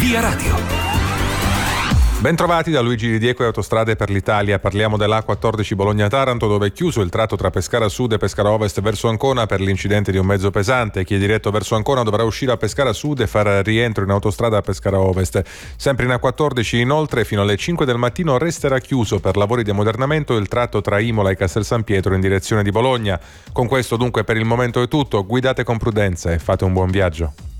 Via Radio. Bentrovati da Luigi Di Diego e Autostrade per l'Italia. Parliamo dell'A14 Bologna-Taranto, dove è chiuso il tratto tra Pescara Sud e Pescara Ovest verso Ancona per l'incidente di un mezzo pesante. Chi è diretto verso Ancona dovrà uscire a Pescara Sud e far rientro in autostrada a Pescara Ovest. Sempre in A14 inoltre fino alle 5 del mattino resterà chiuso per lavori di ammodernamento il tratto tra Imola e Castel San Pietro in direzione di Bologna. Con questo dunque per il momento è tutto. Guidate con prudenza e fate un buon viaggio.